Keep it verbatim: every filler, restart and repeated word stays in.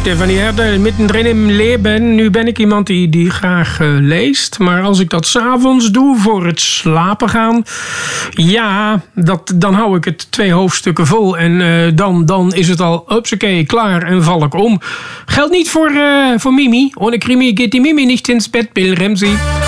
Stefanie Herdel, middendrin in mijn leven. Nu ben ik iemand die, die graag uh, leest. Maar als ik dat 's avonds doe voor het slapen gaan... ja, dat, dan hou ik het twee hoofdstukken vol. En uh, dan, dan is het al, hupsakee, klaar en val ik om. Geldt niet voor, uh, voor Mimi. Ohne Krimi geht die Mimi nicht ins Bett, Bill Ramsey.